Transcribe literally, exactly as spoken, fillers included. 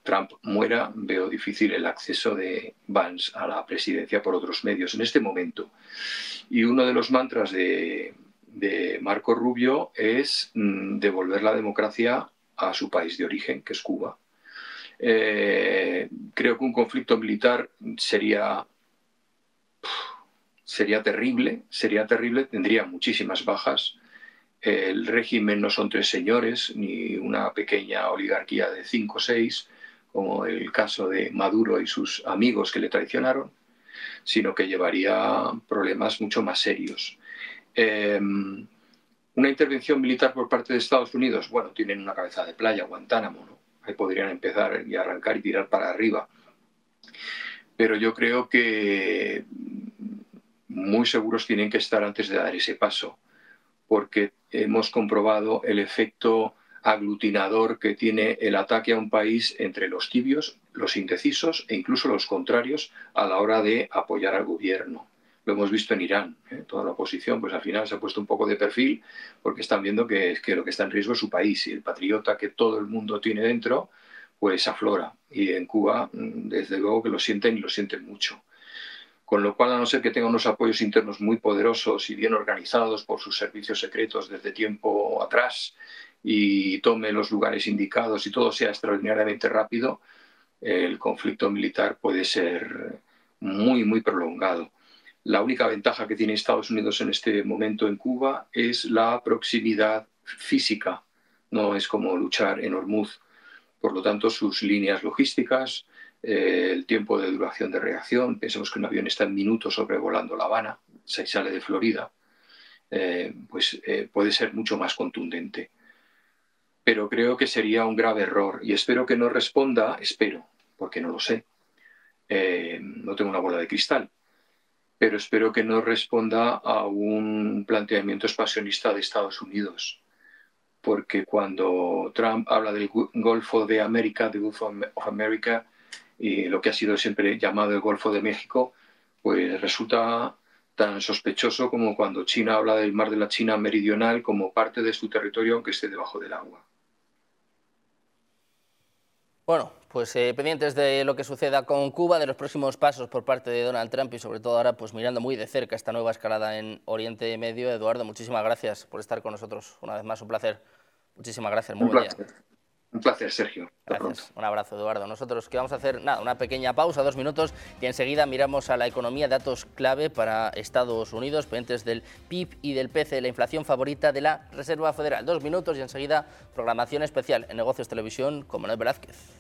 Trump muera, veo difícil el acceso de Vance a la presidencia por otros medios en este momento. Y uno de los mantras de, de Marco Rubio es mmm, devolver la democracia a su país de origen, que es Cuba. Eh, creo que un conflicto militar sería, sería terrible, sería terrible, tendría muchísimas bajas. El régimen no son tres señores, ni una pequeña oligarquía de cinco o seis, como el caso de Maduro y sus amigos que le traicionaron, sino que llevaría problemas mucho más serios. Eh, una intervención militar por parte de Estados Unidos, bueno, tienen una cabeza de playa, Guantánamo, ¿no? Ahí podrían empezar y arrancar y tirar para arriba. Pero yo creo que muy seguros tienen que estar antes de dar ese paso, porque hemos comprobado el efecto aglutinador que tiene el ataque a un país entre los tibios, los indecisos e incluso los contrarios a la hora de apoyar al gobierno. Lo hemos visto en Irán, ¿eh? Toda la oposición pues al final se ha puesto un poco de perfil porque están viendo que, que lo que está en riesgo es su país y el patriota que todo el mundo tiene dentro pues aflora. Y en Cuba desde luego que lo sienten y lo sienten mucho. Con lo cual, a no ser que tenga unos apoyos internos muy poderosos y bien organizados por sus servicios secretos desde tiempo atrás y tome los lugares indicados y todo sea extraordinariamente rápido, el conflicto militar puede ser muy, muy prolongado. La única ventaja que tiene Estados Unidos en este momento en Cuba es la proximidad física. No es como luchar en Hormuz. Por lo tanto, sus líneas logísticas, eh, el tiempo de duración de reacción, pensemos que un avión está en minutos sobrevolando La Habana, se sale de Florida, eh, pues eh, puede ser mucho más contundente. Pero creo que sería un grave error y espero que no responda, espero, porque no lo sé, eh, no tengo una bola de cristal, pero espero que no responda a un planteamiento expansionista de Estados Unidos. Porque cuando Trump habla del Golfo de América, del Gulf of America, y lo que ha sido siempre llamado el Golfo de México, pues resulta tan sospechoso como cuando China habla del Mar de la China Meridional como parte de su territorio, aunque esté debajo del agua. Bueno, pues eh, pendientes de lo que suceda con Cuba, de los próximos pasos por parte de Donald Trump y sobre todo ahora pues mirando muy de cerca esta nueva escalada en Oriente Medio. Eduardo, muchísimas gracias por estar con nosotros. Una vez más, un placer. Muchísimas gracias, muy Un buen placer. día. Un placer, Sergio. Hasta Gracias. pronto. Un abrazo, Eduardo. Nosotros que vamos a hacer nada, una pequeña pausa, dos minutos, y enseguida miramos a la economía, datos clave para Estados Unidos, pendientes del P I B y del P C, la inflación favorita de la Reserva Federal. Dos minutos y enseguida programación especial en Negocios Televisión con Manuel Velázquez.